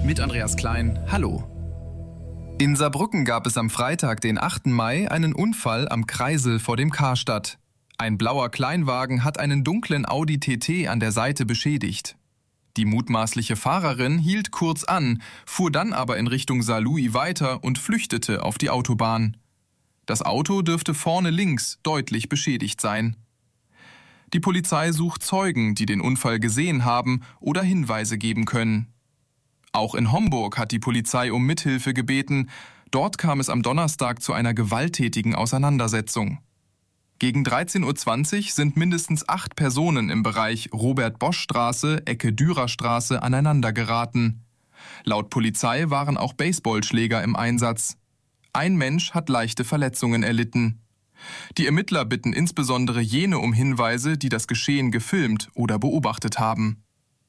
Mit Andreas Klein, hallo. In Saarbrücken gab es am Freitag, den 8. Mai, einen Unfall am Kreisel vor dem Karstadt. Ein blauer Kleinwagen hat einen dunklen Audi TT an der Seite beschädigt. Die mutmaßliche Fahrerin hielt kurz an, fuhr dann aber in Richtung Saarlouis weiter und flüchtete auf die Autobahn. Das Auto dürfte vorne links deutlich beschädigt sein. Die Polizei sucht Zeugen, die den Unfall gesehen haben oder Hinweise geben können. Auch in Homburg hat die Polizei um Mithilfe gebeten. Dort kam es am Donnerstag zu einer gewalttätigen Auseinandersetzung. Gegen 13:20 Uhr sind mindestens 8 Personen im Bereich Robert-Bosch-Straße, Ecke Dürerstraße aneinandergeraten. Laut Polizei waren auch Baseballschläger im Einsatz. Ein Mensch hat leichte Verletzungen erlitten. Die Ermittler bitten insbesondere jene um Hinweise, die das Geschehen gefilmt oder beobachtet haben.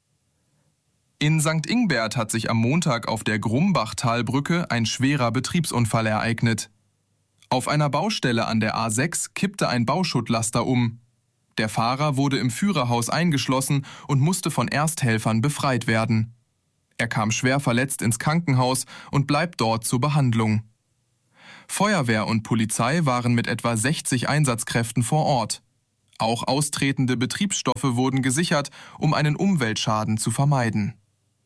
In St. Ingbert hat sich am Montag auf der Grumbachtalbrücke ein schwerer Betriebsunfall ereignet. Auf einer Baustelle an der A6 kippte ein Bauschuttlaster um. Der Fahrer wurde im Führerhaus eingeschlossen und musste von Ersthelfern befreit werden. Er kam schwer verletzt ins Krankenhaus und bleibt dort zur Behandlung. Feuerwehr und Polizei waren mit etwa 60 Einsatzkräften vor Ort. Auch austretende Betriebsstoffe wurden gesichert, um einen Umweltschaden zu vermeiden.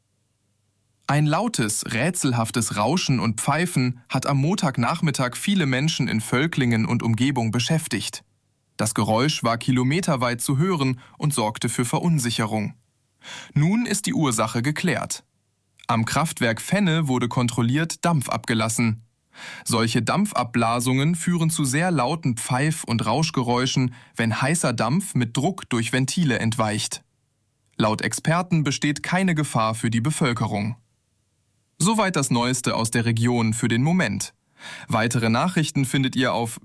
Ein lautes, rätselhaftes Rauschen und Pfeifen hat am Montagnachmittag viele Menschen in Völklingen und Umgebung beschäftigt. Das Geräusch war kilometerweit zu hören und sorgte für Verunsicherung. Nun ist die Ursache geklärt. Am Kraftwerk Fenne wurde kontrolliert Dampf abgelassen. Solche Dampfabblasungen führen zu sehr lauten Pfeif- und Rauschgeräuschen, wenn heißer Dampf mit Druck durch Ventile entweicht. Laut Experten besteht keine Gefahr für die Bevölkerung. Soweit das Neueste aus der Region für den Moment. Weitere Nachrichten findet ihr auf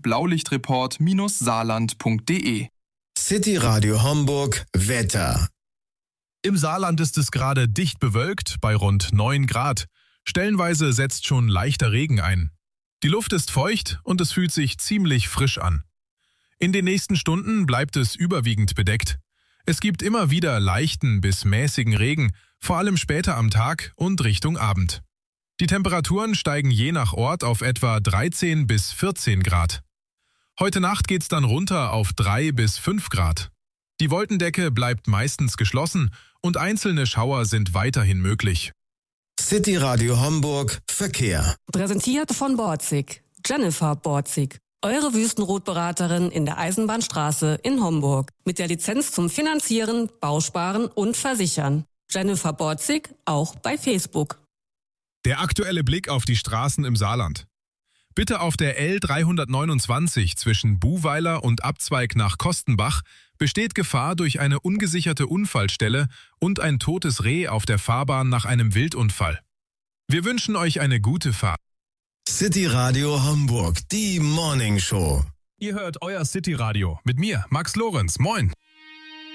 blaulichtreport-saarland.de. City Radio Homburg Wetter. Im Saarland ist es gerade dicht bewölkt bei rund 9 Grad. Stellenweise setzt schon leichter Regen ein. Die Luft ist feucht und es fühlt sich ziemlich frisch an. In den nächsten Stunden bleibt es überwiegend bedeckt. Es gibt immer wieder leichten bis mäßigen Regen, vor allem später am Tag und Richtung Abend. Die Temperaturen steigen je nach Ort auf etwa 13 bis 14 Grad. Heute Nacht geht's dann runter auf 3 bis 5 Grad. Die Wolkendecke bleibt meistens geschlossen und einzelne Schauer sind weiterhin möglich. City Radio Homburg Verkehr. Präsentiert von Borzig. Jennifer Borzig. Eure Wüstenrotberaterin in der Eisenbahnstraße in Homburg. Mit der Lizenz zum Finanzieren, Bausparen und Versichern. Jennifer Borzig, auch bei Facebook. Der aktuelle Blick auf die Straßen im Saarland. Bitte auf der L329 zwischen Buhweiler und Abzweig nach Kostenbach besteht Gefahr durch eine ungesicherte Unfallstelle und ein totes Reh auf der Fahrbahn nach einem Wildunfall. Wir wünschen euch eine gute Fahrt. City Radio Homburg, die Morning Show. Ihr hört euer City Radio mit mir, Max Lorenz. Moin.